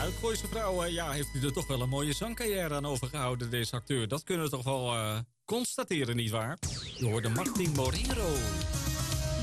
uit Gooise Vrouwen, ja, heeft hij er toch wel een mooie zangcarrière aan overgehouden, deze acteur. Dat kunnen we toch wel constateren, nietwaar? Je hoorde Martin Moreiro.